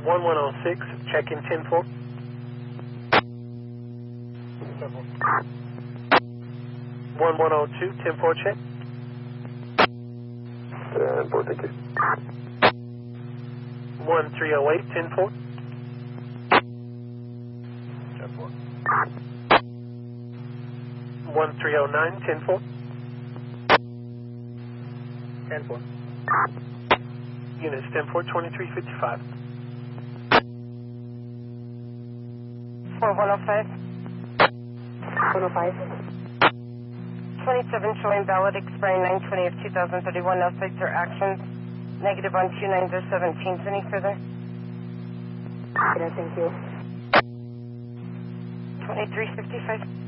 1106, check in 10-4. 1102, 10-4 check. 10-4, thank you. 1308, 10-4. 10-4. 1309, 10-4. 10-4. Units 10-4, 2355. 4105. 105. 27 showing valid expiring 9/20 of 2031. No sites or actions. Negative on 29/17. Any further? Thank you. 2355.